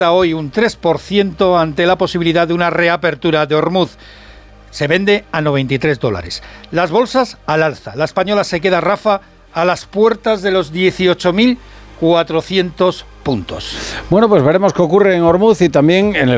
hoy un 3% ante la posibilidad de una reapertura de Hormuz. Se vende a $93. Las bolsas al alza. La española se queda, Rafa, a las puertas de los 18.400 puntos. Bueno, pues veremos qué ocurre en Hormuz y también en el